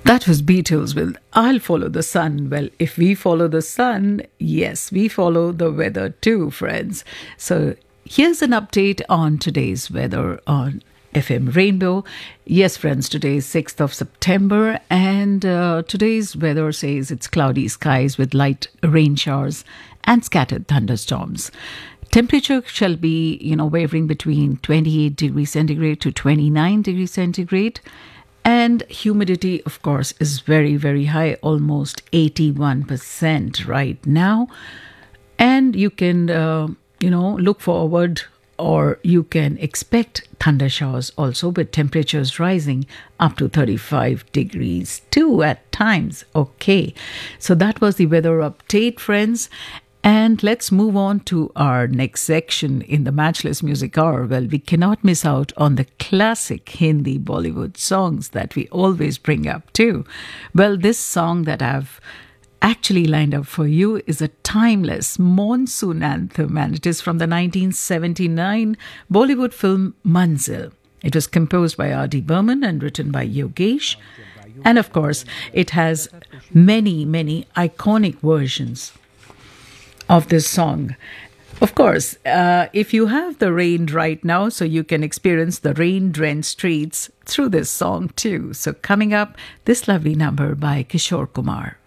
That was Beatles with I'll Follow the Sun. Well, if we follow the sun, yes, we follow the weather too, friends. So here's an update on today's weather on FM Rainbow. Yes, friends, today is 6th of September and today's weather says it's cloudy skies with light rain showers and scattered thunderstorms. Temperature shall be, wavering between 28 degrees centigrade to 29 degrees centigrade. And humidity, of course, is very, very high, almost 81% right now. And you can, look forward or you can expect thunder showers also with temperatures rising up to 35 degrees too at times. Okay, so that was the weather update, friends. And let's move on to our next section in the Matchless Music Hour. Well, we cannot miss out on the classic Hindi Bollywood songs that we always bring up too. Well, this song that I've actually lined up for you is a timeless monsoon anthem, and it is from the 1979 Bollywood film Manzil. It was composed by R.D. Burman and written by Yogesh. And of course, it has many, many iconic versions of this song. Of course, if you have the rain right now, so you can experience the rain-drenched streets through this song too. So coming up, this lovely number by Kishore Kumar.